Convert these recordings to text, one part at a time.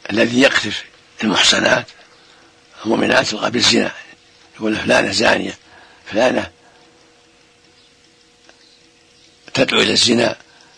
الذي يقذف المحصنات المؤمنات بالزنا، يقول فلانة زانية، فلانة تدعو إلى الزنا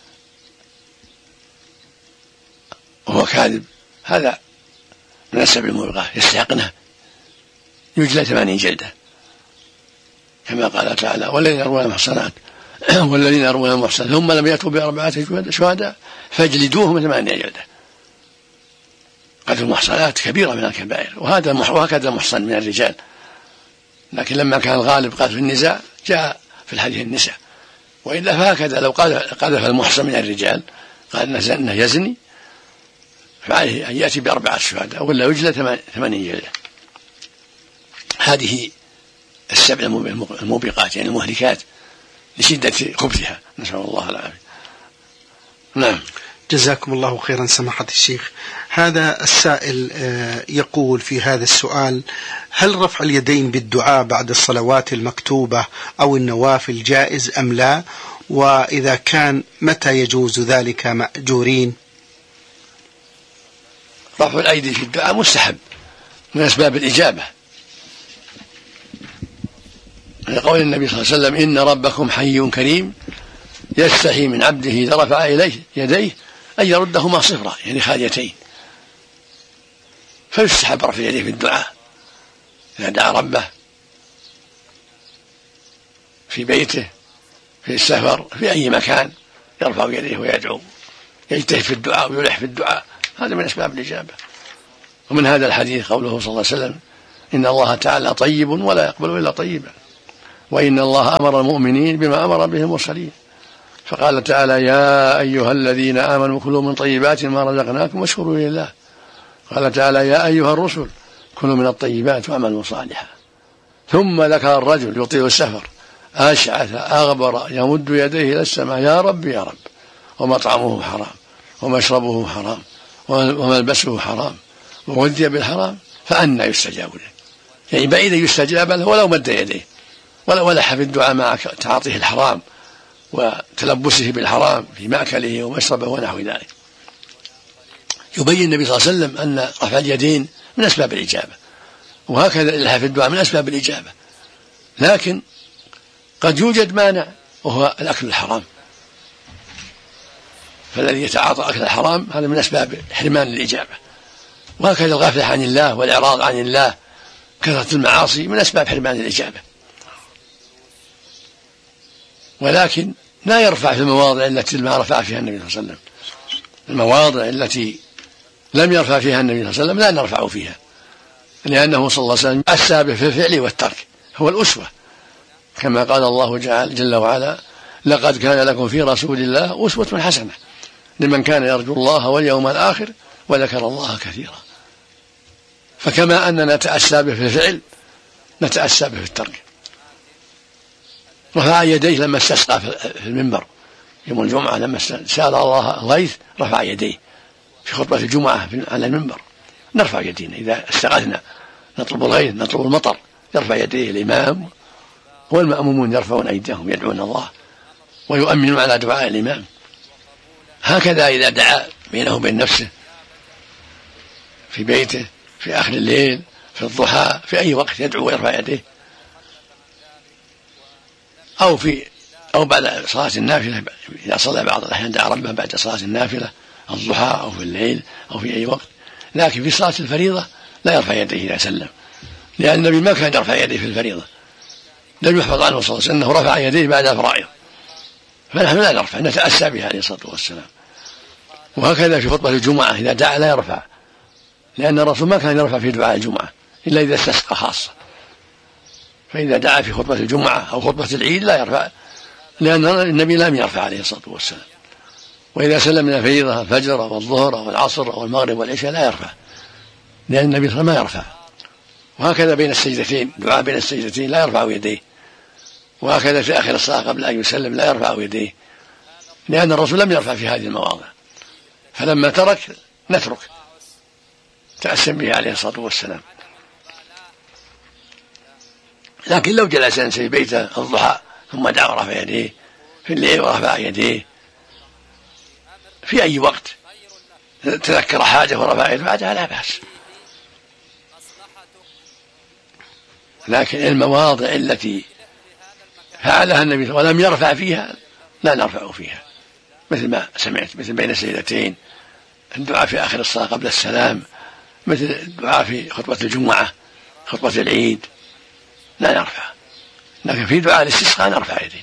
وهو كاذب، هذا من السبع الموبقات يستحقنه يجلى 80 جلدة، كما قال تعالى والذين يرمون المحصنات والذين يرمون المحصنات ثم لم يأتوا ب4 شهداء فاجلدوهم 8 جلدة. قتل المحصنات كبيرة من الكبائر، وهكذا المحصن من الرجال، لكن لما كان الغالب قذف النساء جاء في الحديث النساء، وإلا فهكذا لو قذف المحصن من الرجال قال أنه يزني فعليه أن يأتي ب4 شهداء ولا يجلى 80 جلدة. هذه السبع الموبقات يعني المهلكات لشدة خبثها، نسأل الله العافية. نعم. جزاكم الله خيرا سماحة الشيخ. هذا السائل يقول في هذا السؤال: هل رفع اليدين بالدعاء بعد الصلوات المكتوبة أو النوافل جائز أم لا؟ وإذا كان متى يجوز ذلك مأجورين؟ رفع الأيدي في الدعاء مستحب من أسباب الإجابة، لقول النبي صلى الله عليه وسلم إن ربكم حي كريم يستحي من عبده إذا رفع إليه يديه أن يردهما صفرا يعني خاليتين، فيستحب رفع يديه في الدعاء إذا دعا ربه في بيته في السفر في أي مكان يرفع يديه ويدعو، يجتهد في الدعاء ويلح في الدعاء، هذا من أسباب الإجابة. ومن هذا الحديث قوله صلى الله عليه وسلم إن الله تعالى طيب ولا يقبل إلا طيبا، وإن الله أمر المؤمنين بما أمر به المرسلين، فقال تعالى يا أيها الذين آمنوا كلوا من طيبات ما رزقناكم واشكروا لله. قال تعالى يا أيها الرسل كلوا من الطيبات واعملوا صالحا. ثم ذكر الرجل يطيل السفر أشعث أغبر يمد يديه إلى السماء يا رب يا رب، ومطعمه حرام ومشربه حرام وملبسه حرام وغذي بالحرام فأنى يستجاب له، يعني بعيدا يستجاب له ولو مد يديه ولح في الدعاء مع تعاطيه الحرام وتلبسه بالحرام في مأكله ومشربه ونحو ذلك. يبين النبي صلى الله عليه وسلم أن رفع اليدين من أسباب الإجابة، وهكذا اللح في الدعاء من أسباب الإجابة، لكن قد يوجد مانع وهو الأكل الحرام، فالذي يتعاطى أكل الحرام هذا من أسباب حرمان الإجابة، وهكذا الغفلة عن الله والإعراض عن الله كثرة المعاصي من أسباب حرمان الإجابة. ولكن لا يرفع في المواضع التي ما رفع فيها النبي صلى الله عليه وسلم، المواضع التي لم يرفع فيها النبي صلى الله عليه وسلم لا نرفع فيها، لأنه صلى الله عليه وسلم السابق في الفعل والترك هو الأسوة، كما قال الله جل وعلا لقد كان لكم في رسول الله أسوة حسنة لمن كان يرجو الله واليوم الآخر وذكر الله كثيرا. فكما أننا نتأسى به في الفعل نتأسى به في الترك. رفع يديه لما استسقى في المنبر يوم الجمعة، لما سأل الله الغيث رفع يديه في خطبة الجمعة على المنبر. نرفع يدينا إذا استغاثنا نطلب الغيث نطلب المطر، يرفع يديه الإمام والمأمومون يرفعون أيديهم يدعون الله ويؤمنون على دعاء الإمام. هكذا إذا دعا بينه وبين نفسه في بيته في آخر الليل في الضحى في أي وقت يدعو ويرفع يديه، أو بعد صلاة النافلة إذا صلى بعض الأحيان دعا ربه بعد صلاة النافلة الضحى أو في الليل أو في أي وقت. لكن في صلاة الفريضة لا يرفع يديه إذا سلم، لأن النبي ما كان يرفع يديه في الفريضة، لم يحفظ عنه صلى الله عليه وسلم أنه رفع يديه بعد الفرائض، فنحن لا نرفع نتأسى به عليه الصلاة والسلام. وهكذا في خطبة الجمعة إذا دعا لا يرفع، لأن الرسول ما كان يرفع في دعاء الجمعة إلا إذا استسقى خاصة، فإذا دعا في خطبة الجمعة أو خطبة العيد لا يرفع، لأن النبي لم يرفع عليه الصلاة والسلام. وإذا سلم من الفريضة الفجر والظهر والعصر والمغرب والعشاء لا يرفع، لأن النبي صلى الله عليه وسلم ما يرفع. وهكذا بين السجدتين دعاء بين السجدتين لا يرفع يديه، وهكذا في آخر الصلاة قبل أن يسلم لا يرفع يديه، لأن الرسول لم يرفع في هذه المواضع. فلما ترك نترك تأسم به عليه الصلاة والسلام. لكن لو جلس في بيته الضحى ثم دعا ورفع يديه في الليل ورفع يديه في أي وقت تذكر حاجة ورفع يده بعدها لا بأس. لكن المواضع التي فعلها النبي صلى الله عليه وسلم ولم يرفع فيها لا نرفع فيها، مثل ما سمعت، مثل بين السجدتين، الدعاء في آخر الصلاة قبل السلام، مثل الدعاء في خطبة الجمعة، خطبة العيد، لا نرفع. لكن في دعاء الاستسقاء نرفع يدين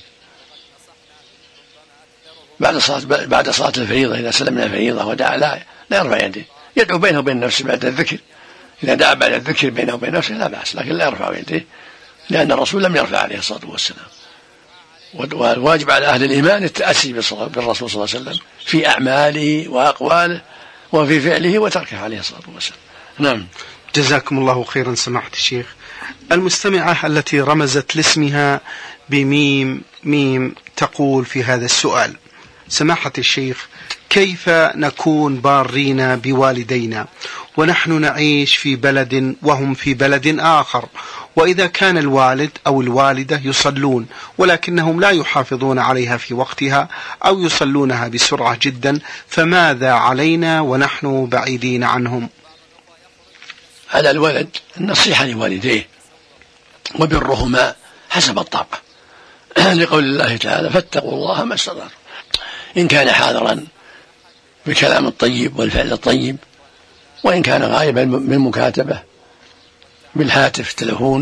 بعد صلاة الفريضة. إذا سلم من الفريضة ودعا لا يرفع يديه، يدعو بينه وبين نفسه بعد الذكر. إذا دعا بعد الذكر بينه وبين نفسه لا بأس، لكن لا يرفع يديه، لأن الرسول لم يرفع عليه الصلاة والسلام. والواجب على أهل الإيمان التأسي بالرسول صلى الله عليه وسلم في أعماله وأقواله وفي فعله وتركه عليه الصلاة والسلام. نعم. جزاكم الله خيرا سماحة الشيخ. المستمعة التي رمزت لاسمها بميم ميم تقول في هذا السؤال: سماحة الشيخ، كيف نكون بارين بوالدينا ونحن نعيش في بلد وهم في بلد آخر، وإذا كان الوالد أو الوالدة يصلون ولكنهم لا يحافظون عليها في وقتها أو يصلونها بسرعة جدا، فماذا علينا ونحن بعيدين عنهم؟ على الولد النصيحة لوالديه وبرهما حسب الطاقة لقول الله تعالى: فاتقوا الله ما استطعتم. إن كان حاضرا بالكلام الطيب والفعل الطيب، وإن كان غائبا بالمكاتبة بالهاتف التلفون،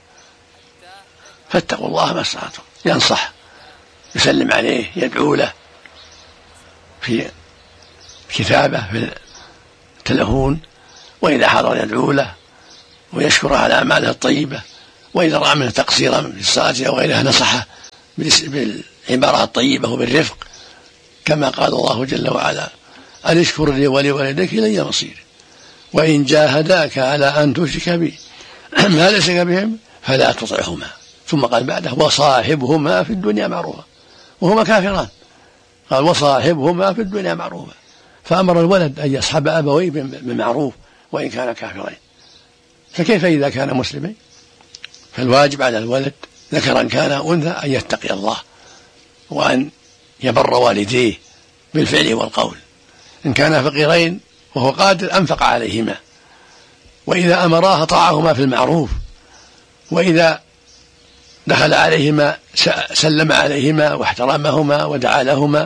فاتقوا الله ما استطعتم. ينصح، يسلم عليه، يدعو له في كتابة في التلفون، وإذا حضر يدعو له ويشكره على أعماله الطيبة، وإذا رأى منه تقصيرا في الصلاة أو غيرها نصحه بالعبارة الطيبة وبالرفق، كما قال الله جل وعلا: أن اشكر لي ولوالديك إلي مصير، وإن جاهداك على أن تشرك بي ما ليس بهم فلا تطعهما. ثم قال بعده: وصاحبهما في الدنيا معروفا، وهما كافران، قال: وصاحبهما في الدنيا معروفا. فأمر الولد أن يصحب أبويه بالمعروف وإن كان كافرين، فكيف إذا كان مسلمين؟ فالواجب على الولد ذكرا كان أنثى أن يتقي الله وأن يبر والديه بالفعل والقول. إن كان فقيرين وهو قادر أنفق عليهما، وإذا أمراه طاعهما في المعروف، وإذا دخل عليهما سلم عليهما واحترمهما ودعا لهما،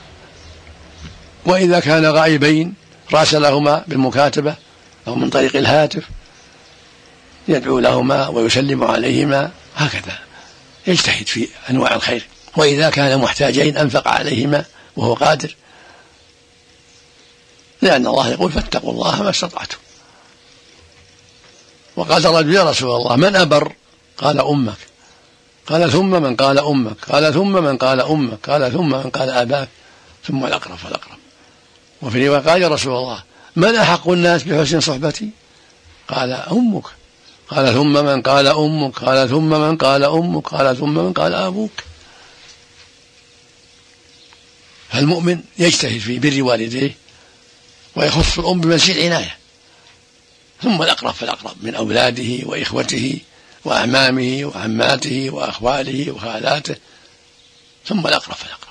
وإذا كان غائبين راسلهما بالمكاتبة أو من طريق الهاتف يدعو لهما ويسلم عليهما، هكذا يجتهد في أنواع الخير. وإذا كان محتاجين أنفق عليهما وهو قادر، لأن الله يقول: فاتقوا الله ما استطعتم. وقال الرجل: يا رسول الله من أبر؟ قال: أمك. قال: ثم من؟ قال: أمك. قال: ثم من؟ قال: أمك. قال: ثم من؟ قال: أباك. ثم الأقرب فالأقرب. وفي رواية قال: يا رسول الله من أحق الناس بحسن صحبتي؟ قال: أمك. قال: ثم من؟ قال: أمك. قال: ثم من؟ قال: أمك. قال: ثم من؟ قال: أبوك. فالمؤمن يجتهد في بر والديه ويخص الأم بمنزل العناية، ثم الأقرب فالأقرب من أولاده وإخوته وأعمامه وعماته وأخواله وخالاته، ثم الأقرب فالأقرب.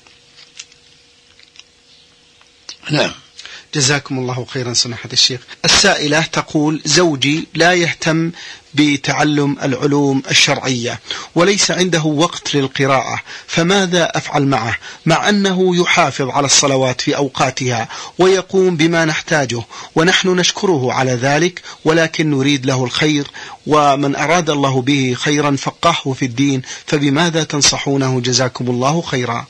نعم. جزاكم الله خيرا سماحة الشيخ. السائلة تقول: زوجي لا يهتم بتعلم العلوم الشرعية وليس عنده وقت للقراءة، فماذا أفعل معه مع أنه يحافظ على الصلوات في أوقاتها ويقوم بما نحتاجه ونحن نشكره على ذلك، ولكن نريد له الخير، ومن أراد الله به خيرا فقهه في الدين، فبماذا تنصحونه جزاكم الله خيرا؟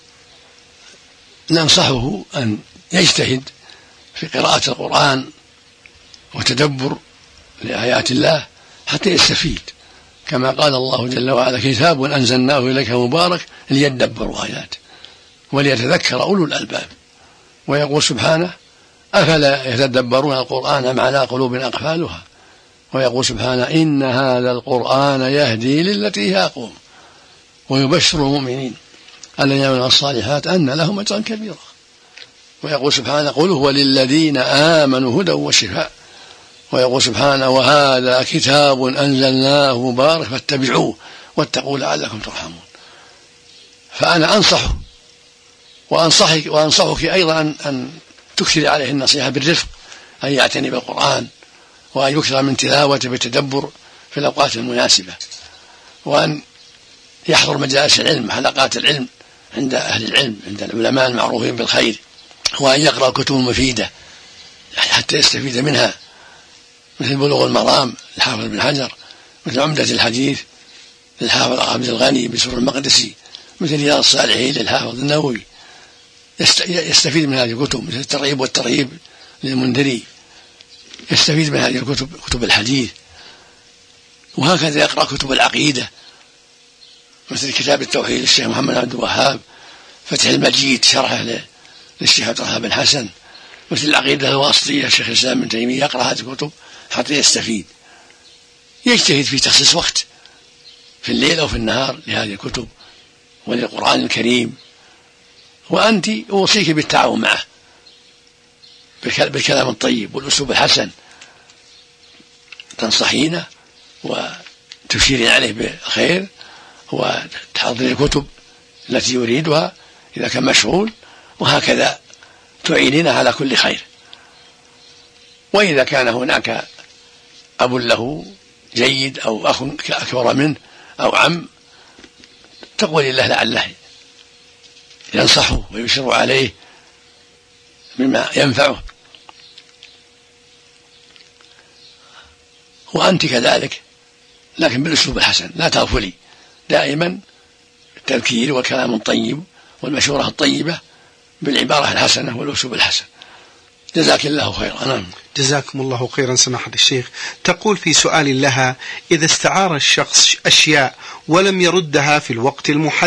ننصحه أن يجتهد في قراءة القرآن وتدبر لآيات الله حتى يستفيد، كما قال الله جل وعلا: كتاب أنزلناه إليك مبارك ليدبروا آياته وليتذكر أولو الألباب. ويقول سبحانه: أفلا يتدبرون القرآن أم على قلوب أقفالها. ويقول سبحانه: إن هذا القرآن يهدي للتي هي أقوم ويبشر المؤمنين الذين يعملون الصالحات أن لهم أجرا كبيرا. ويقول سبحانه: قل هو للذين آمنوا هدى وشفاء. ويقول سبحانه: وهذا كتاب أنزلناه مبارك فاتبعوه واتقوا لعلكم ترحمون. فأنا أنصحه وأنصحك أيضا أن تكثر عليه النصيحة بالرفق، أن يعتني بالقرآن، وأن يكثر من تلاوته بالتدبر في الأوقات المناسبة، وأن يحضر مجالس العلم، حلقات العلم عند أهل العلم، عند العلماء المعروفين بالخير، وأن يقرأ كتب مفيدة حتى يستفيد منها، مثل بلوغ المرام للحافظ بن حجر، مثل عمدة الحديث للحافظ عبد الغني بسور المقدسي، مثل رياض الصالحين للحافظ النووي، يستفيد من هذه الكتب، مثل الترغيب والترهيب للمنذري، يستفيد من هذه الكتب، كتب الحديث. وهكذا يقرأ كتب العقيدة، مثل كتاب التوحيد للشيخ محمد عبد الوهاب، فتح المجيد شرحه للشيخ عبد الوهاب بن حسن، مثل العقيدة الواسطية الشيخ الإسلام ابن تيمية، يقرأ هذه الكتب حتى يستفيد. يجتهد في تخصيص وقت في الليل أو في النهار لهذه الكتب وللقرآن الكريم. وأنت أوصيك بالتعاون معه بالكلام الطيب والأسلوب الحسن، تنصحينه وتشيرين عليه بالخير، وتحضرين الكتب التي يريدها إذا كان مشغول، وهكذا تعينينه على كل خير. وإذا كان هناك أب له جيد أو أخ أكبر منه أو عم، تقول الله لعله ينصحه ويشير عليه بما ينفعه. وأنت كذلك، لكن بالأسلوب الحسن، لا تغفلي، دائما التذكير والكلام الطيب والمشورة الطيبة بالعبارة الحسنة والأسلوب الحسن. جزاك الله خيرا. نعم. جزاكم الله خيرا سماحة الشيخ. تقول في سؤال لها: إذا استعار الشخص أشياء ولم يردها في الوقت المحدد